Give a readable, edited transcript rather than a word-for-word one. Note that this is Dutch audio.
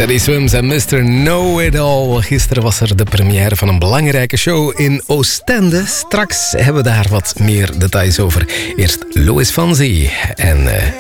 Teddy Swims en Mr. Know-It-All. Gisteren was er de première van een belangrijke show in Oostende. Straks hebben we daar wat meer details over. Eerst Louis Fonsi en